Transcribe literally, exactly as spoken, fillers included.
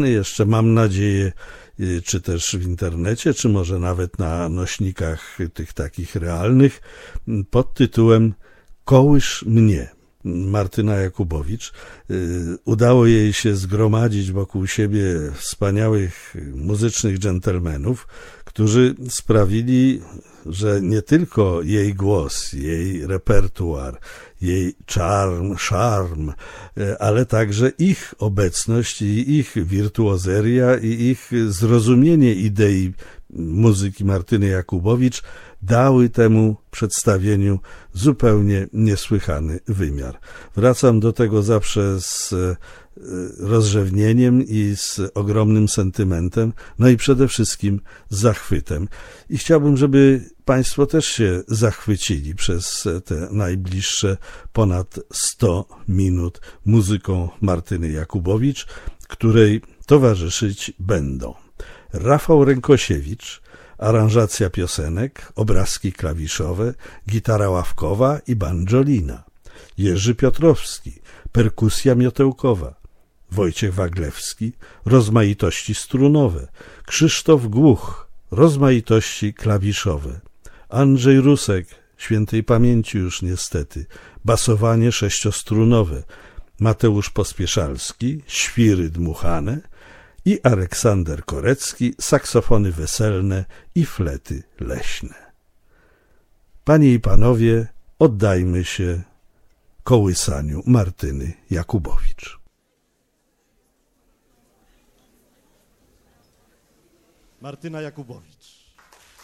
Jeszcze mam nadzieję, czy też w internecie, czy może nawet na nośnikach tych takich realnych, pod tytułem Kołysz mnie. Martyna Jakubowicz. Udało jej się zgromadzić wokół siebie wspaniałych muzycznych dżentelmenów, którzy sprawili, że nie tylko jej głos, jej repertuar, jej czarm, szarm, ale także ich obecność i ich wirtuozeria i ich zrozumienie idei muzyki Martyny Jakubowicz dały temu przedstawieniu zupełnie niesłychany wymiar. Wracam do tego zawsze z rozrzewnieniem i z ogromnym sentymentem, no i przede wszystkim z zachwytem. I chciałbym, żeby Państwo też się zachwycili przez te najbliższe ponad sto minut muzyką Martyny Jakubowicz, której towarzyszyć będą Rafał Rękosiewicz, aranżacja piosenek, obrazki klawiszowe, gitara ławkowa i banjolina, Jerzy Piotrowski, perkusja miotełkowa, Wojciech Waglewski, rozmaitości strunowe, Krzysztof Głuch, rozmaitości klawiszowe, Andrzej Rusek, świętej pamięci już niestety, basowanie sześciostrunowe, Mateusz Pospieszalski, świry dmuchane i Aleksander Korecki, saksofony weselne i flety leśne. Panie i panowie, oddajmy się kołysaniu Martyny Jakubowicz. Martyna Jakubowicz.